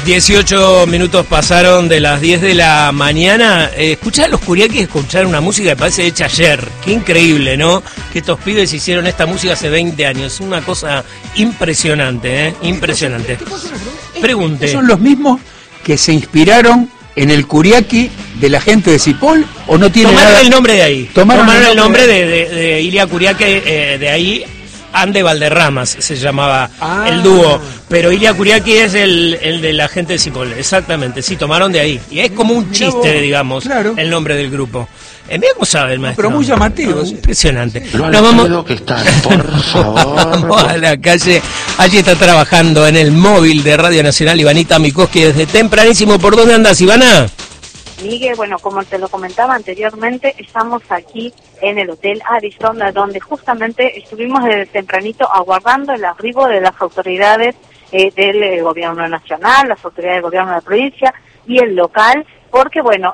18 minutos pasaron de las 10 de la mañana. Escuchar a los Curiaquis, escuchar una música que parece hecha ayer. Qué increíble, ¿no? Que estos pibes hicieron esta música hace 20 años. Es una cosa impresionante, ¿eh? Impresionante. Pregunte. ¿Son los mismos que se inspiraron en el Curiaqui de la gente de Cipoll o no tiene Tomaron nada? el nombre de ahí. Tomaron el nombre de Ilia Curiaqui, de ahí. Ande Valderramas se llamaba el dúo, pero Ilia Curiaqui es el de la gente de Cipoll, exactamente, sí, tomaron de ahí. Y es como un chiste, digamos, claro, el nombre del grupo. Mira cómo sabe el maestro. Pero muy llamativo. Sí. Impresionante. Nos vamos, que está, por favor. Vamos a la calle. Allí está trabajando en el móvil de Radio Nacional Ivanita Mikoski desde tempranísimo. ¿Por dónde andas, Ivana? Miguel, bueno, como te lo comentaba anteriormente, estamos aquí en el Hotel Arizona, donde justamente estuvimos desde tempranito aguardando el arribo de las autoridades del gobierno nacional, las autoridades del gobierno de la provincia y el local, porque, bueno,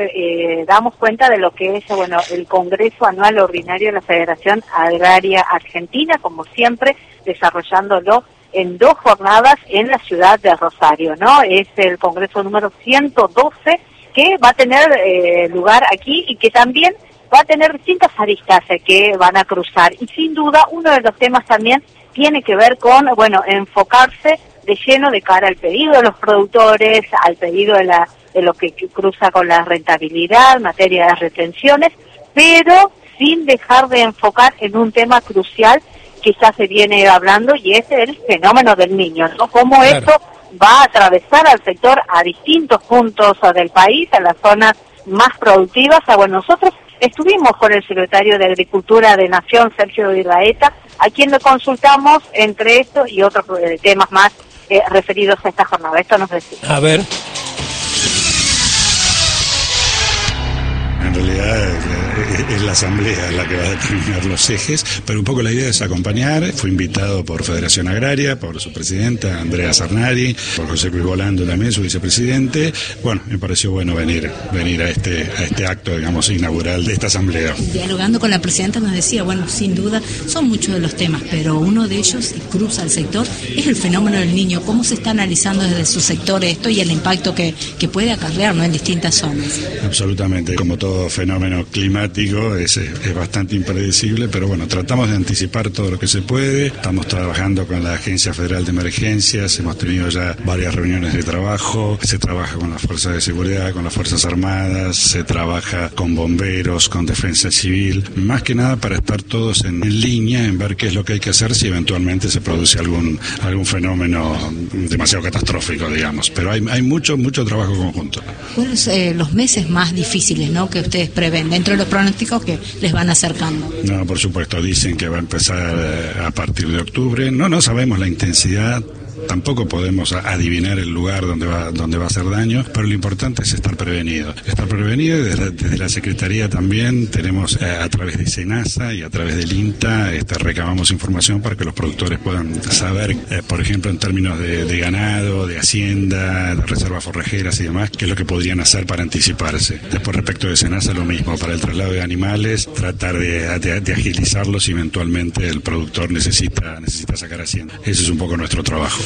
damos cuenta de lo que es, bueno, el Congreso Anual Ordinario de la Federación Agraria Argentina, como siempre, desarrollándolo en 2 jornadas en la ciudad de Rosario, ¿no? Es el Congreso número 112, que va a tener lugar aquí y que también va a tener distintas aristas que van a cruzar. Y sin duda, uno de los temas también tiene que ver con, bueno, enfocarse de lleno de cara al pedido de los productores, al pedido de lo que cruza con la rentabilidad, materia de retenciones, pero sin dejar de enfocar en un tema crucial que ya se viene hablando, y es el fenómeno del niño, ¿no? Cómo claro, esto va a atravesar al sector a distintos puntos del país, a las zonas más productivas. Bueno, nosotros estuvimos con el secretario de Agricultura de Nación, Sergio Irraeta, a quien le consultamos entre esto y otros temas más referidos a esta jornada. Esto nos decía. A ver. En realidad es la asamblea la que va a determinar los ejes, pero un poco la idea es acompañar. Fui invitado por Federación Agraria, por su presidenta Andrea Sarnari, por José Luis Volando también, su vicepresidente. Bueno, me pareció bueno venir a este acto, digamos, inaugural de esta asamblea. Dialogando con la presidenta nos decía, bueno, sin duda son muchos de los temas, pero uno de ellos, y cruza el sector, es el fenómeno del niño. ¿Cómo se está analizando desde su sector esto y el impacto que puede acarrear, ¿no?, en distintas zonas? Absolutamente, como todo fenómeno climático es bastante impredecible, pero bueno, tratamos de anticipar todo lo que se puede. Estamos trabajando con la Agencia Federal de Emergencias, hemos tenido ya varias reuniones de trabajo, se trabaja con las fuerzas de seguridad, con las Fuerzas Armadas, se trabaja con bomberos, con defensa civil, más que nada para estar todos en línea, en ver qué es lo que hay que hacer si eventualmente se produce algún fenómeno demasiado catastrófico, digamos, pero hay mucho trabajo conjunto. ¿Cuáles son los meses más difíciles, ¿no?, que ustedes prevén dentro de los pronósticos que les van acercando? No, por supuesto, dicen que va a empezar a partir de octubre. No sabemos la intensidad. Tampoco podemos adivinar el lugar donde va a hacer daño, pero lo importante es estar prevenido. Estar prevenido, desde la Secretaría también tenemos a través de SENASA y a través del INTA recabamos información para que los productores puedan saber, por ejemplo, en términos de ganado, de hacienda, de reservas forrajeras y demás, qué es lo que podrían hacer para anticiparse. Después, respecto de SENASA, lo mismo, para el traslado de animales, tratar de agilizarlos si eventualmente el productor necesita sacar hacienda. Ese es un poco nuestro trabajo.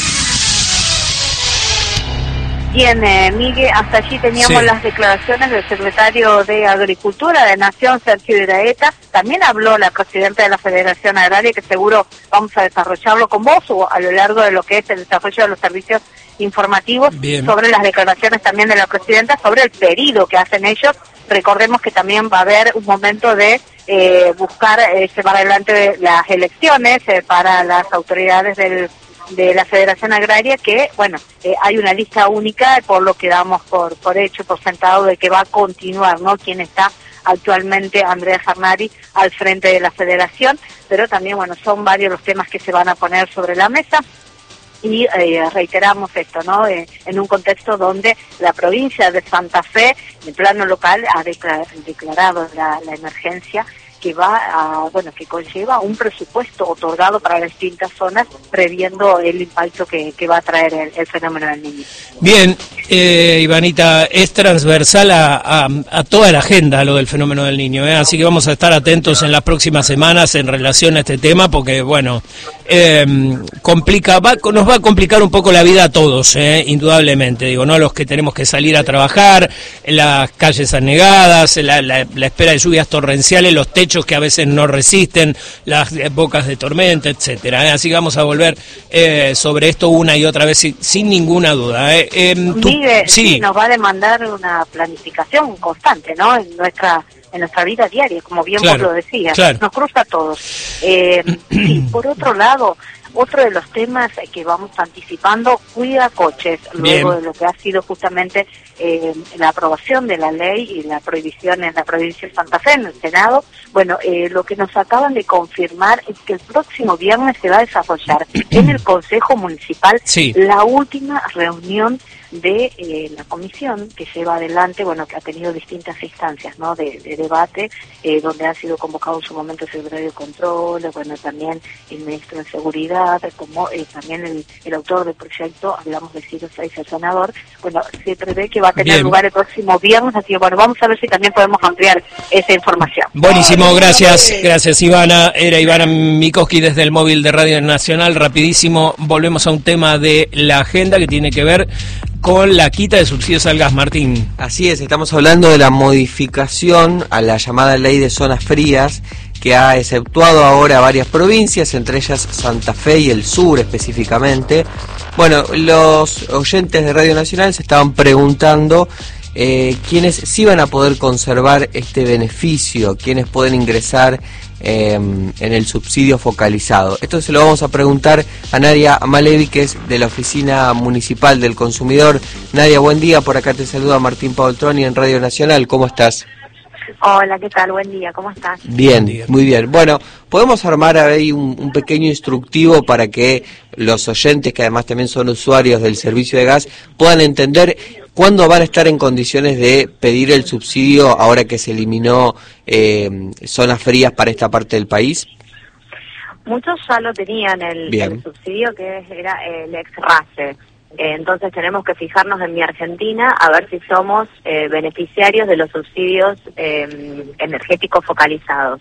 Bien, Miguel, hasta allí teníamos las declaraciones del secretario de Agricultura de Nación, Sergio Irraeta. También habló la presidenta de la Federación Agraria, que seguro vamos a desarrollarlo con vos o a lo largo de lo que es el desarrollo de los servicios informativos. Bien. Sobre las declaraciones también de la presidenta, sobre el pedido que hacen ellos. Recordemos que también va a haber un momento de buscar llevar adelante las elecciones para las autoridades de la Federación Agraria, que, bueno, hay una lista única, por lo que damos por hecho, por sentado, de que va a continuar, ¿no?, quien está actualmente, Andrea Sarnari, al frente de la Federación, pero también, bueno, son varios los temas que se van a poner sobre la mesa. Y reiteramos esto, ¿no?, en un contexto donde la provincia de Santa Fe, en plano local, ha declarado la emergencia, que que conlleva un presupuesto otorgado para las distintas zonas, previendo el impacto que va a traer el fenómeno del niño. Bien, Ivanita, es transversal a toda la agenda lo del fenómeno del niño, así que vamos a estar atentos en las próximas semanas en relación a este tema, porque, bueno, nos va a complicar un poco la vida a todos, indudablemente, digo, ¿no? Los que tenemos que salir a trabajar, las calles anegadas, la espera de lluvias torrenciales, los techos que a veces no resisten, las bocas de tormenta, etcétera. Así que vamos a volver sobre esto una y otra vez sin ninguna duda. Sí, nos va a demandar una planificación constante, ¿no? En nuestra vida diaria, como bien vos lo decías, nos cruza a todos. Y por otro lado, otro de los temas que vamos anticipando, cuida coches, luego de lo que ha sido justamente la aprobación de la ley y la prohibición en la provincia de Santa Fe, en el Senado. Bueno, lo que nos acaban de confirmar es que el próximo viernes se va a desarrollar en el Consejo Municipal la última reunión de la comisión que lleva adelante, bueno, que ha tenido distintas instancias, ¿no?, de debate, donde ha sido convocado en su momento el secretario de Control, bueno, también el ministro de Seguridad, como también el autor del proyecto, hablamos de Ciro Saiz, el senador. Bueno, se prevé que va a tener lugar el próximo viernes, así que bueno, vamos a ver si también podemos ampliar esa información. Buenísimo, gracias Ivana. Era Ivana Mikoski desde el móvil de Radio Nacional. Rapidísimo, volvemos a un tema de la agenda que tiene que ver con la quita de subsidios al gas, Martín. Así es, estamos hablando de la modificación a la llamada ley de zonas frías, que ha exceptuado ahora varias provincias, entre ellas Santa Fe y el sur específicamente. Bueno, los oyentes de Radio Nacional se estaban preguntando quiénes sí van a poder conservar este beneficio, quiénes pueden ingresar en el subsidio focalizado. Esto se lo vamos a preguntar a Nadia Malevi, que es de la Oficina Municipal del Consumidor. Nadia, buen día, por acá te saluda Martín Paoltroni en Radio Nacional, ¿cómo estás? Hola, ¿qué tal? Buen día, ¿cómo estás? Bien, muy bien. Bueno, podemos armar ahí un pequeño instructivo para que los oyentes, que además también son usuarios del servicio de gas, puedan entender cuándo van a estar en condiciones de pedir el subsidio ahora que se eliminó zonas frías para esta parte del país. Muchos ya lo tenían el subsidio, que era el ex-RACE. Entonces tenemos que fijarnos en Mi Argentina a ver si somos beneficiarios de los subsidios energéticos focalizados.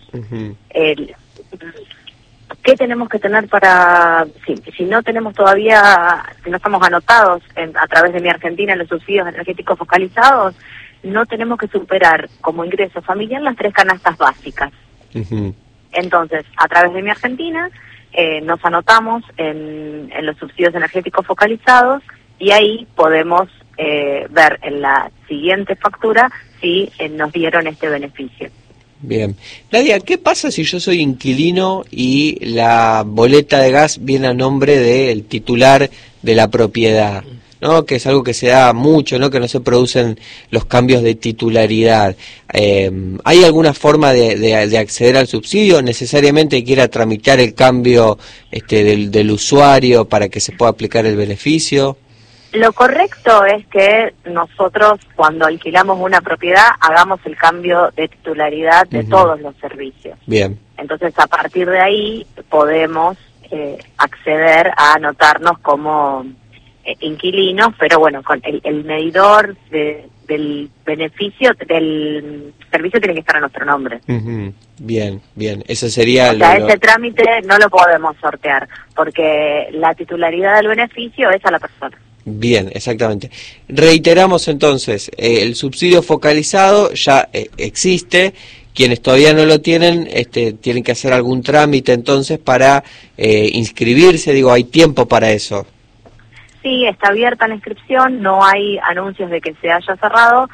¿Qué tenemos que tener para, si no tenemos todavía, si no estamos anotados a través de Mi Argentina en los subsidios energéticos focalizados, no tenemos que superar como ingreso familiar las 3 canastas básicas. Entonces, a través de Mi Argentina nos anotamos en los subsidios energéticos focalizados y ahí podemos ver en la siguiente factura si nos dieron este beneficio. Bien. Nadia, ¿qué pasa si yo soy inquilino y la boleta de gas viene a nombre del titular de la propiedad? ¿No? Que es algo que se da mucho, ¿no? Que no se producen los cambios de titularidad. ¿Hay alguna forma de acceder al subsidio? ¿Necesariamente quiera tramitar el cambio del usuario para que se pueda aplicar el beneficio? Lo correcto es que nosotros, cuando alquilamos una propiedad, hagamos el cambio de titularidad de todos los servicios. Bien. Entonces, a partir de ahí, podemos acceder a anotarnos como inquilinos, pero bueno, con el medidor del beneficio, del servicio, tiene que estar a nuestro nombre. Bien, eso sería... O sea, ese trámite no lo podemos sortear, porque la titularidad del beneficio es a la persona. Bien, exactamente. Reiteramos entonces, el subsidio focalizado ya existe. Quienes todavía no lo tienen, tienen que hacer algún trámite entonces para inscribirse. Digo, hay tiempo para eso. Sí, está abierta la inscripción, no hay anuncios de que se haya cerrado,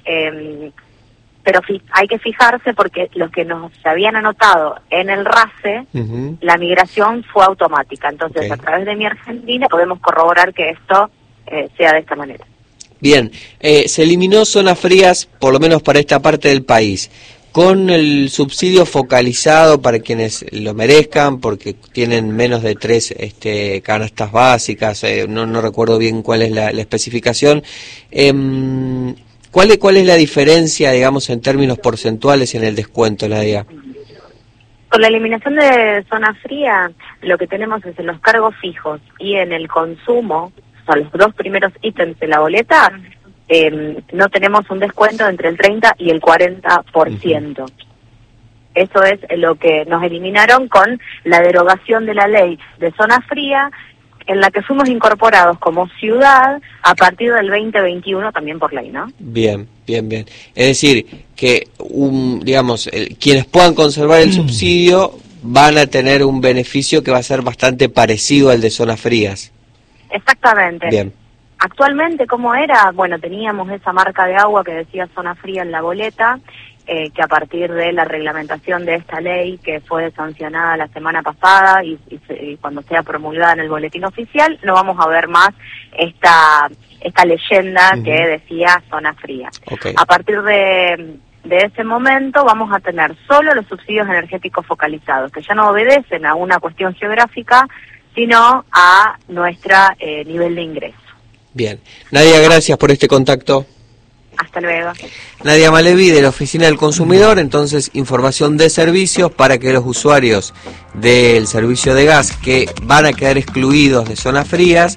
pero hay que fijarse porque los que nos habían anotado en el RACE, la migración fue automática. Entonces, a través de Mi Argentina podemos corroborar que esto sea de esta manera. Bien, se eliminó zonas frías, por lo menos para esta parte del país. Con el subsidio focalizado para quienes lo merezcan, porque tienen menos de 3 canastas básicas, no recuerdo bien cuál es la especificación. ¿Cuál es la diferencia, digamos, en términos porcentuales en el descuento, Nadia? Con la eliminación de zona fría, lo que tenemos es en los cargos fijos y en el consumo, son los 2 primeros ítems de la boleta, no tenemos un descuento entre el 30 y el 40%. Eso es lo que nos eliminaron con la derogación de la ley de zona fría, en la que fuimos incorporados como ciudad a partir del 2021 también por ley, ¿no? Bien. Es decir, que quienes puedan conservar el subsidio van a tener un beneficio que va a ser bastante parecido al de zonas frías. Exactamente. Bien. Actualmente, ¿cómo era? Bueno, teníamos esa marca de agua que decía zona fría en la boleta, que a partir de la reglamentación de esta ley, que fue sancionada la semana pasada y cuando sea promulgada en el boletín oficial, no vamos a ver más esta leyenda que decía zona fría. Okay. A partir de ese momento vamos a tener solo los subsidios energéticos focalizados, que ya no obedecen a una cuestión geográfica, sino a nuestro nivel de ingreso. Bien. Nadia, gracias por este contacto. Hasta luego. Nadia Malevi, de la Oficina del Consumidor. Entonces, información de servicios para que los usuarios del servicio de gas que van a quedar excluidos de zonas frías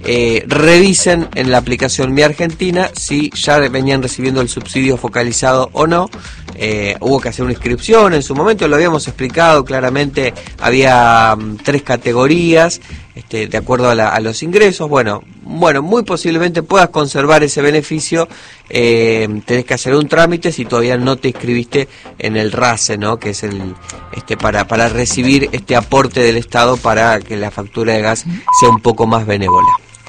revisen en la aplicación Mi Argentina si ya venían recibiendo el subsidio focalizado o no. Hubo que hacer una inscripción en su momento, lo habíamos explicado claramente, había 3 categorías de acuerdo a los ingresos. Bueno, muy posiblemente puedas conservar ese beneficio. Tenés que hacer un trámite si todavía no te inscribiste en el RACE, ¿no? Que es el para recibir este aporte del Estado para que la factura de gas sea un poco más benévola.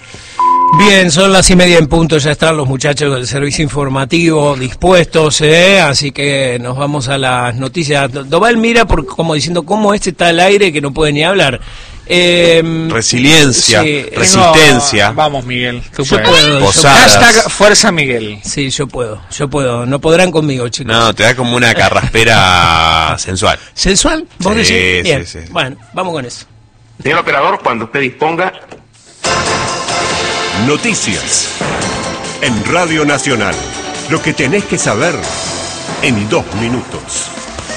Bien, son las 1:30 en punto, ya están los muchachos del servicio informativo dispuestos, así que nos vamos a las noticias. Doval mira como diciendo cómo está al aire que no puede ni hablar. Resiliencia, sí, resistencia. Vamos, Miguel, tú yo puedes. puedo, Posadas. Hashtag Fuerza Miguel. Sí, yo puedo, no podrán conmigo, chicos. No, te da como una carraspera sensual. ¿Sensual? ¿Vos Sí, decís? Bien, sí. bueno, vamos con eso. Señor operador, cuando usted disponga. Noticias en Radio Nacional. Lo que tenés que saber en 2 minutos.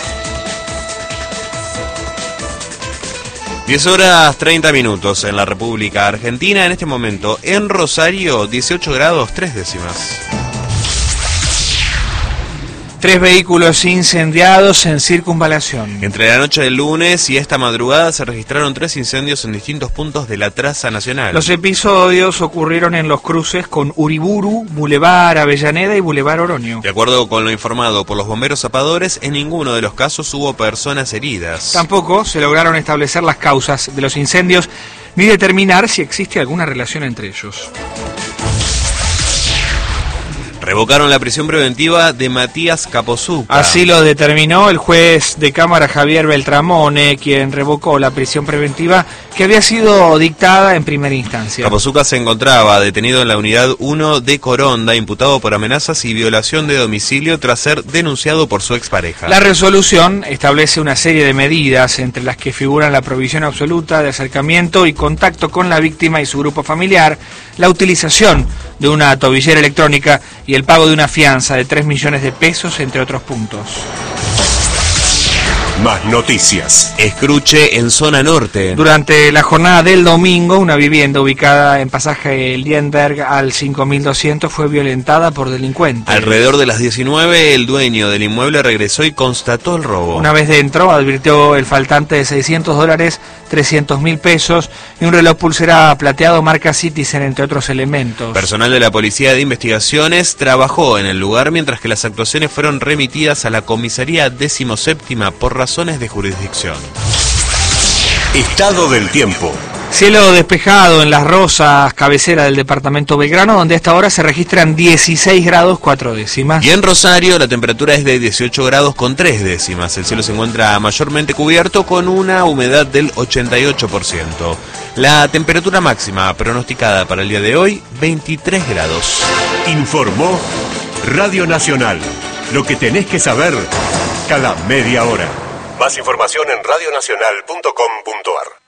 10:30 en la República Argentina. En este momento, en Rosario, 18 grados 3 décimas. 3 vehículos incendiados en circunvalación. Entre la noche del lunes y esta madrugada se registraron 3 incendios en distintos puntos de la traza nacional. Los episodios ocurrieron en los cruces con Uriburu, Boulevard Avellaneda y Boulevard Oroño. De acuerdo con lo informado por los bomberos zapadores, en ninguno de los casos hubo personas heridas. Tampoco se lograron establecer las causas de los incendios ni determinar si existe alguna relación entre ellos. Revocaron la prisión preventiva de Matías Capozzuca. Así lo determinó el juez de Cámara Javier Beltramone, quien revocó la prisión preventiva que había sido dictada en primera instancia. Capozzuca se encontraba detenido en la unidad 1 de Coronda, imputado por amenazas y violación de domicilio tras ser denunciado por su expareja. La resolución establece una serie de medidas, entre las que figuran la prohibición absoluta de acercamiento y contacto con la víctima y su grupo familiar, la utilización de una tobillera electrónica y el pago de una fianza de 3 millones de pesos, entre otros puntos. Más noticias. Escruche en zona norte. Durante la jornada del domingo, una vivienda ubicada en pasaje Lienberg al 5200 fue violentada por delincuentes. Alrededor de las 19, el dueño del inmueble regresó y constató el robo. Una vez dentro, advirtió el faltante de $600, 300.000 pesos y un reloj pulsera plateado marca Citizen, entre otros elementos. Personal de la Policía de Investigaciones trabajó en el lugar mientras que las actuaciones fueron remitidas a la Comisaría 17ª por razones de jurisdicción. Estado del tiempo. Cielo despejado en Las Rosas, cabecera del departamento Belgrano, donde a esta hora se registran 16 grados 4 décimas. Y en Rosario la temperatura es de 18 grados con 3 décimas. El cielo se encuentra mayormente cubierto con una humedad del 88%. La temperatura máxima pronosticada para el día de hoy, 23 grados. Informó Radio Nacional. Lo que tenés que saber cada media hora. Más información en radionacional.com.ar.